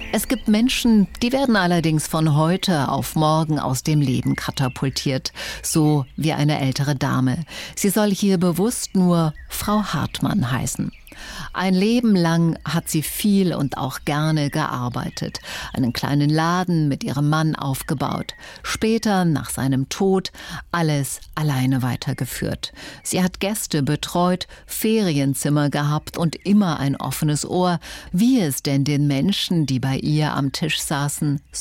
Es gibt Menschen, die werden allerdings von heute auf morgen aus dem Leben katapultiert, so wie eine ältere Dame. Sie soll hier bewusst nur Frau Hartmann heißen. Ein Leben lang hat sie viel und auch gerne gearbeitet, einen kleinen Laden mit ihrem Mann aufgebaut, später nach seinem Tod alles alleine weitergeführt. Sie hat Gäste betreut, Ferienzimmer gehabt und immer ein offenes Ohr, wie es denn den Menschen, die bei ihr am Tisch saßen,